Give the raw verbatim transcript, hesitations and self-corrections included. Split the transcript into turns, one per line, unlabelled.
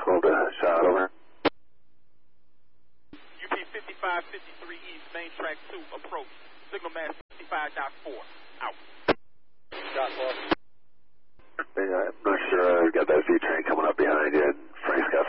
twelve to shot, over.
U P fifty-five fifty-three East, main track two, approach. Signal mass fifty-five point four, out.
Shot lost.
Yeah, I'm not sure. I got that Z train coming up behind you. Frank's got